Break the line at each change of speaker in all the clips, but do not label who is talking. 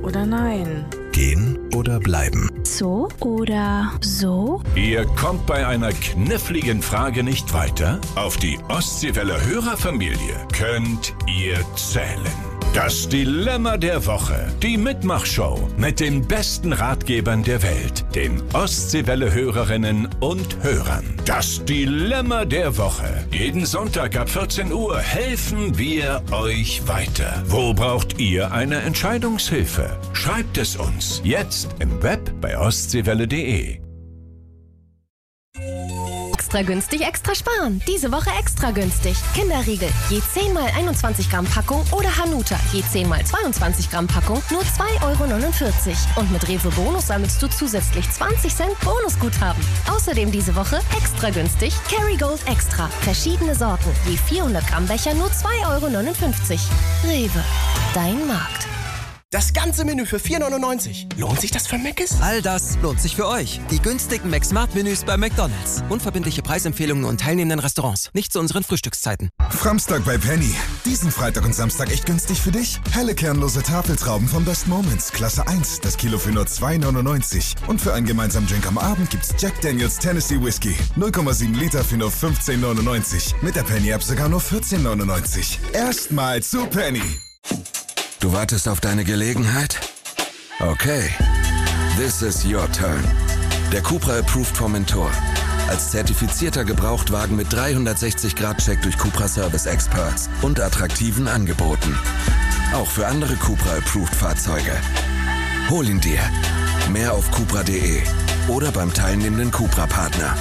oder nein?
Gehen oder bleiben?
So oder so?
Ihr kommt bei einer kniffligen Frage nicht weiter? Auf die Ostseewelle Hörerfamilie könnt ihr zählen. Das Dilemma der Woche. Die Mitmachshow mit den besten Ratgebern der Welt. Den Ostseewelle-Hörerinnen und Hörern. Das Dilemma der Woche. Jeden Sonntag ab 14 Uhr helfen wir euch weiter. Wo braucht ihr eine Entscheidungshilfe? Schreibt es uns jetzt im Web bei ostseewelle.de.
Extra günstig, extra sparen. Diese Woche extra günstig. Kinderriegel, je 10 mal 21 Gramm Packung oder Hanuta, je 10 mal 22 Gramm Packung, nur 2,49 €. Und mit Rewe Bonus sammelst du zusätzlich 20 Cent Bonusguthaben. Außerdem diese Woche extra günstig Kerrygold Extra. Verschiedene Sorten, je 400 Gramm Becher, nur 2,59 €. Rewe, dein Markt.
Das ganze Menü für 4,99 €. Lohnt sich das für Mc's?
All das lohnt sich für euch. Die günstigen McSmart-Menüs bei McDonald's. Unverbindliche Preisempfehlungen und teilnehmenden Restaurants. Nicht zu unseren Frühstückszeiten.
Framstag bei Penny. Diesen Freitag und Samstag echt günstig für dich? Helle kernlose Tafeltrauben von Best Moments. Klasse 1. Das Kilo für nur 2,99 €. Und für einen gemeinsamen Drink am Abend gibt's Jack Daniels Tennessee Whiskey. 0,7 Liter für nur 15,99 €. Mit der Penny-App sogar nur 14,99 €. Erstmal zu Penny.
Du wartest auf deine Gelegenheit? Okay. This is your turn. Der Cupra Approved Formentor. Als zertifizierter Gebrauchtwagen mit 360-Grad-Check durch Cupra Service Experts und attraktiven Angeboten. Auch für andere Cupra Approved Fahrzeuge. Hol ihn dir. Mehr auf cupra.de oder beim teilnehmenden Cupra-Partner.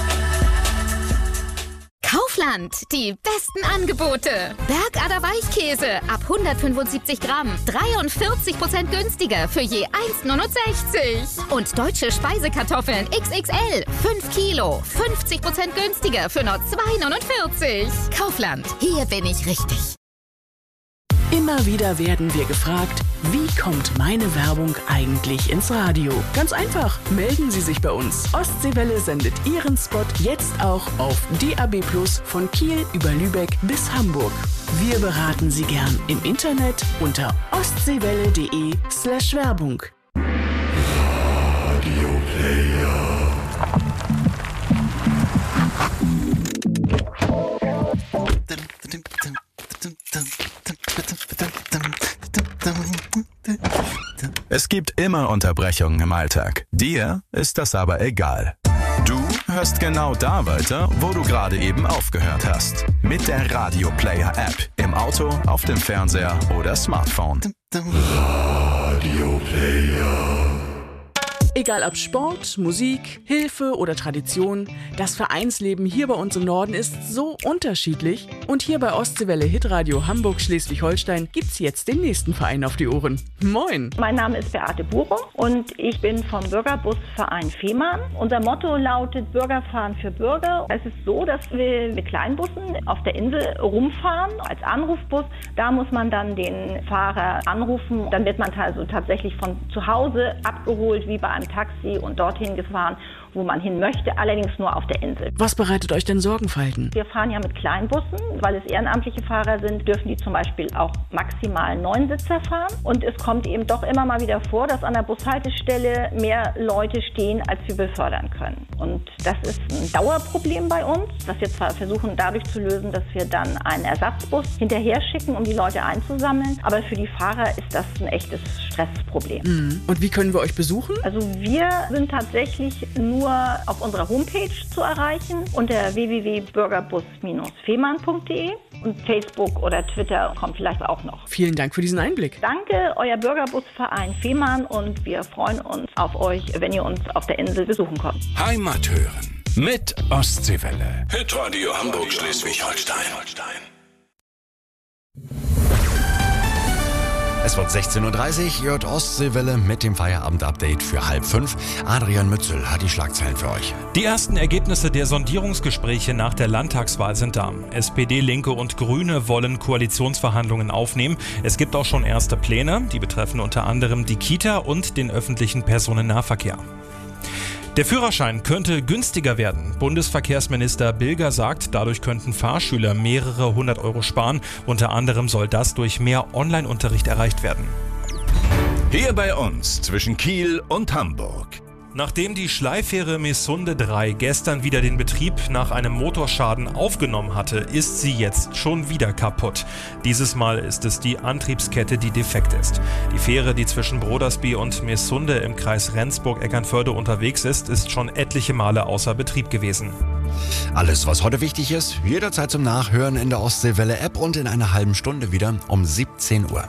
Kaufland, die besten Angebote. Bergader Weichkäse ab 175 Gramm, 43% günstiger für je 1,69 €. Und deutsche Speisekartoffeln XXL, 5 Kilo, 50% günstiger für nur 2,49 €. Kaufland, hier bin ich richtig.
Immer wieder werden wir gefragt, wie kommt meine Werbung eigentlich ins Radio? Ganz einfach, melden Sie sich bei uns. Ostseewelle sendet Ihren Spot jetzt auch auf DAB+ von Kiel über Lübeck bis Hamburg. Wir beraten Sie gern im Internet unter ostseewelle.de/Werbung.
Radio Player.
Es gibt immer Unterbrechungen im Alltag. Dir ist das aber egal. Du hörst genau da weiter, wo du gerade eben aufgehört hast. Mit der Radio Player App. Im Auto, auf dem Fernseher oder Smartphone.
Radio Player.
Egal ob Sport, Musik, Hilfe oder Tradition, das Vereinsleben hier bei uns im Norden ist so unterschiedlich. Und hier bei Ostseewelle Hitradio Hamburg-Schleswig-Holstein gibt's jetzt den nächsten Verein auf die Ohren. Moin!
Mein Name ist Beate Burum und ich bin vom Bürgerbusverein Fehmarn. Unser Motto lautet Bürgerfahren für Bürger. Es ist so, dass wir mit Kleinbussen auf der Insel rumfahren als Anrufbus. Da muss man dann den Fahrer anrufen. Dann wird man also tatsächlich von zu Hause abgeholt, wie bei einem Taxi und dorthin gefahren, wo man hin möchte, allerdings nur auf der Insel.
Was bereitet euch denn Sorgenfalten?
Wir fahren ja mit Kleinbussen, weil es ehrenamtliche Fahrer sind, dürfen die zum Beispiel auch maximal 9 Sitzer fahren. Und es kommt eben doch immer mal wieder vor, dass an der Bushaltestelle mehr Leute stehen, als wir befördern können. Und das ist ein Dauerproblem bei uns, das wir zwar versuchen dadurch zu lösen, dass wir dann einen Ersatzbus hinterher schicken, um die Leute einzusammeln. Aber für die Fahrer ist das ein echtes Stressproblem.
Und wie können wir euch besuchen?
Also wir sind tatsächlich nur auf unserer Homepage zu erreichen unter www.bürgerbus-fehmarn.de und Facebook oder Twitter kommt vielleicht auch noch.
Vielen Dank für diesen Einblick.
Danke, euer Bürgerbusverein Fehmarn und wir freuen uns auf euch, wenn ihr uns auf der Insel besuchen kommt.
Heimat hören mit Ostseewelle. Hitradio Hamburg-Schleswig-Holstein.
Es wird 16:30 Uhr, hört Ostseewelle mit dem Feierabend-Update für 4:30. Adrian Mützel hat die Schlagzeilen für euch.
Die ersten Ergebnisse der Sondierungsgespräche nach der Landtagswahl sind da. SPD, Linke und Grüne wollen Koalitionsverhandlungen aufnehmen. Es gibt auch schon erste Pläne, die betreffen unter anderem die Kita und den öffentlichen Personennahverkehr. Der Führerschein könnte günstiger werden. Bundesverkehrsminister Bilger sagt, dadurch könnten Fahrschüler mehrere 100 € sparen. Unter anderem soll das durch mehr Online-Unterricht erreicht werden.
Hier bei uns zwischen Kiel und Hamburg.
Nachdem die Schleifähre Mesunde 3 gestern wieder den Betrieb nach einem Motorschaden aufgenommen hatte, ist sie jetzt schon wieder kaputt. Dieses Mal ist es die Antriebskette, die defekt ist. Die Fähre, die zwischen Brodersby und Mesunde im Kreis Rendsburg-Eckernförde unterwegs ist schon etliche Male außer Betrieb gewesen.
Alles, was heute wichtig ist, jederzeit zum Nachhören in der Ostseewelle-App und in einer halben Stunde wieder um 17 Uhr.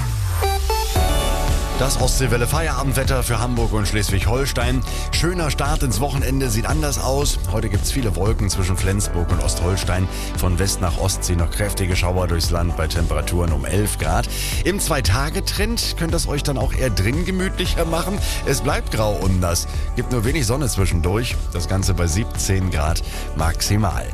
Das Ostseewelle Feierabendwetter für Hamburg und Schleswig-Holstein. Schöner Start ins Wochenende, sieht anders aus. Heute gibt es viele Wolken zwischen Flensburg und Ostholstein. Von West nach Ost ziehen noch kräftige Schauer durchs Land bei Temperaturen um 11 Grad. Im 2-Tage-Trend könnt ihr es euch dann auch eher drin gemütlicher machen. Es bleibt grau und nass. Gibt nur wenig Sonne zwischendurch. Das Ganze bei 17 Grad maximal.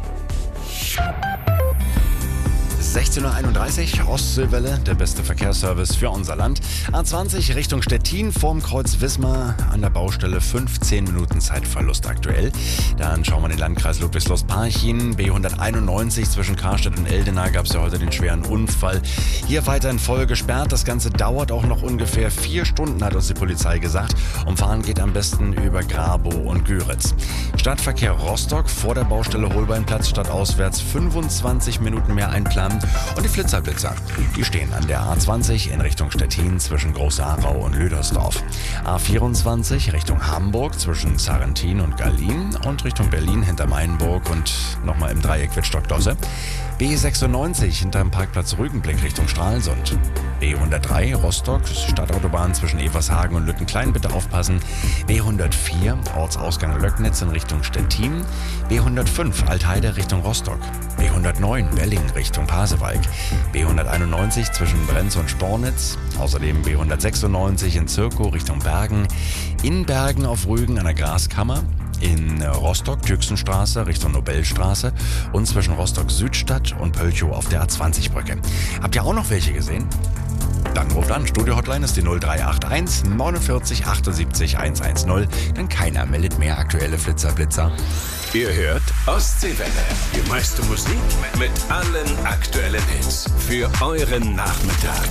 16.31 Uhr, Ostseewelle, der beste Verkehrsservice für unser Land. A20 Richtung Stettin vorm Kreuz Wismar, an der Baustelle 15 Minuten Zeitverlust aktuell. Dann schauen wir in den Landkreis Ludwigslust-Parchim. B191 zwischen Karstedt und Eldena gab es ja heute den schweren Unfall. Hier weiterhin voll gesperrt. Das Ganze dauert auch noch ungefähr 4 Stunden, hat uns die Polizei gesagt. Umfahren geht am besten über Grabow und Güritz. Stadtverkehr Rostock vor der Baustelle Holbeinplatz stadtauswärts 25 Minuten mehr einplanen. Und die Flitzerblitzer, die stehen an der A20 in Richtung Stettin zwischen Groß-Aarau und Lüdersdorf. A24 Richtung Hamburg zwischen Sarrentin und Gallien und Richtung Berlin hinter Mainburg und nochmal im Dreieck Wittstock-Dosse. B96 hinterm Parkplatz Rügenblick Richtung Stralsund. B103 Rostock, Stadtautobahn zwischen Evershagen und Lüttenklein, bitte aufpassen. B104 Ortsausgang Löcknitz in Richtung Stettin. B105 Altheide Richtung Rostock. B109 Welling Richtung Pasewalk. B191 zwischen Brenz und Spornitz. Außerdem B196 in Zirkow Richtung Bergen. In Bergen auf Rügen an der Graskammer. In Rostock, Tüchsenstraße Richtung Nobelstraße und zwischen Rostock-Südstadt und Pölchow auf der A20-Brücke. Habt ihr auch noch welche gesehen? Dann ruft an. Studio-Hotline ist die 0381 49 78 110. Denn keiner meldet mehr aktuelle Flitzer.
Ihr hört Ostseewelle. Die meiste Musik mit allen aktuellen Hits für euren Nachmittag.